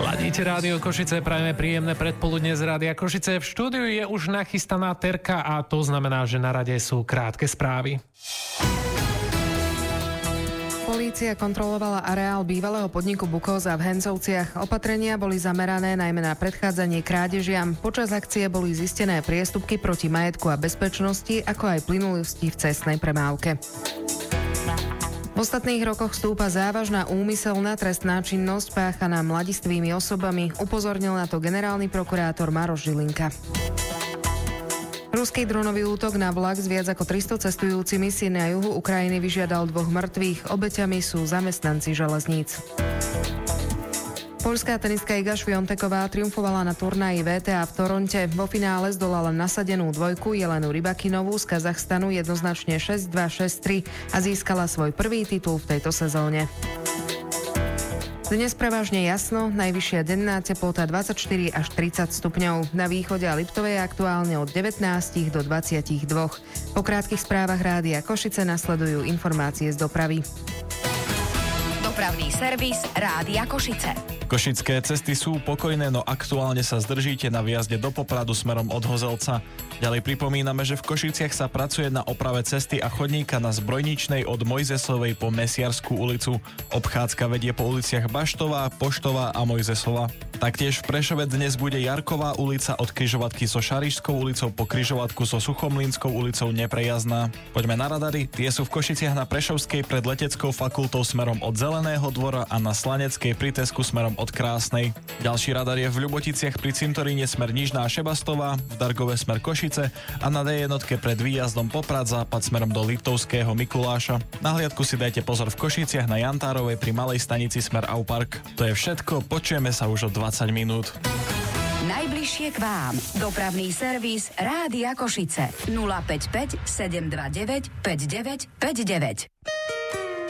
Ladíte Rádio Košice, prajeme príjemné predpoludne z Rádia Košice. V štúdiu je už nachystaná Terka a to znamená, že na rade sú krátke správy. Polícia kontrolovala areál bývalého podniku Bukoza v Hencovciach. Opatrenia boli zamerané najmä na predchádzanie krádežiam. Počas akcie boli zistené priestupky proti majetku a bezpečnosti, ako aj plynulosti v cestnej premávke. V ostatných rokoch stúpa závažná úmyselná trestná činnosť páchaná mladistvými osobami, upozornil na to generálny prokurátor Maroš Žilinka. Ruský dronový útok na vlak s viac ako 300 cestujúcimi si na juhu Ukrajiny vyžiadal 2 mŕtvych. Obeťami sú zamestnanci železníc. Poľská tenistka Iga Švionteková triumfovala na turnaji VTA v Toronte. Vo finále zdolala nasadenú dvojku Jelenu Rybakinovú z Kazachstanu jednoznačne 6-2, 6-3 a získala svoj prvý titul v tejto sezóne. Dnes prevažne jasno, najvyššia denná teplota 24 až 30 stupňov. Na východe a Liptovej je aktuálne od 19 do 22. Po krátkych správach Rádia Košice nasledujú informácie z dopravy. Dopravný servis Rádia Košice. Košické cesty sú pokojné, no aktuálne sa zdržíte na výjazde do Popradu smerom od Hozelca. Ďalej pripomíname, že v Košiciach sa pracuje na oprave cesty a chodníka na Zbrojničnej od Mojzesovej po Mesiarskú ulicu. Obchádzka vedie po uliciach Baštová, Poštová a Mojzesova. Taktiež v Prešove dnes bude Jarková ulica od križovatky so Šarišskou ulicou po križovatku so Suchomlínskou ulicou neprejazdná. Poďme na radary, tie sú v Košiciach na Prešovskej pred Leteckou fakultou smerom od Zeleného dvora a na Slaneckej pri Tesku smerom od Krásnej. Ďalší radar je v Ľuboticiach pri cintoríne smer Nižná Šebastová, v Dargove smer Košice a na D1 pred výjazdom Poprad západ smerom do Liptovského Mikuláša. Na hliadku si dajte pozor v Košiciach na Jantárovej pri Malej stanici smer Aupark. To je všetko, počujeme sa už o 20 minút. Najbližšie k vám. Dopravný servis Rádia Košice. 055 729 5959.